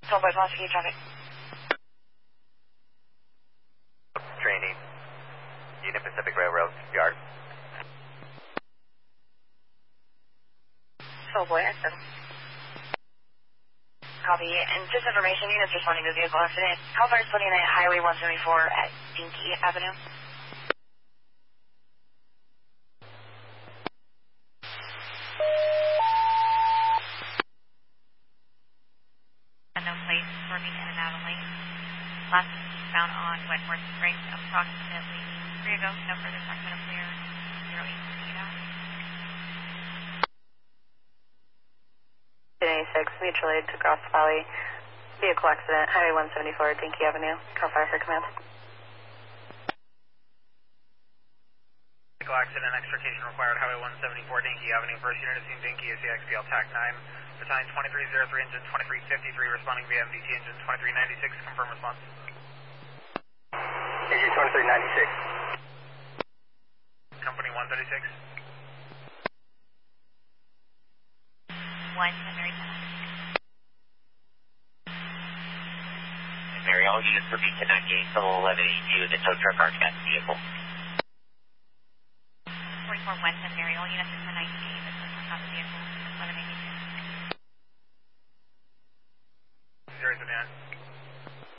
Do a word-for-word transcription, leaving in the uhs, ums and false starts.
Tollboy, prosecute traffic. Training. Union Pacific Railroad, yard. Tollboy, I said. Copy. And just information, units responding to vehicle accident. How far is splitting at Highway one seventy-four at Dinky Avenue? No place, swerving in and out of lane. Last found on Wentworth Springs approximately three ago. No further proximate clear. zero eight eight out. eighty-six, mutual aid to Gross Valley. Vehicle accident, Highway one seventy-four, Dinky Avenue. Car fire for command. Vehicle accident, extrication required, Highway one seventy-four, Dinky Avenue. First unit is seen Dinky, A C X B L TAC nine. Battalion twenty-three oh three, engine twenty-three fifty-three, responding via M D T engine twenty-three ninety-six. Confirm response. Engine twenty-three ninety-six. Company one thirty-six. One, Mary Mary, all units for beacon ninety-eight, total eleven eighty-two, the tow truck arch gas vehicle. forty-four West and Mary, all units for ninety-eight, the tow truck vehicle, eleven eighty-two.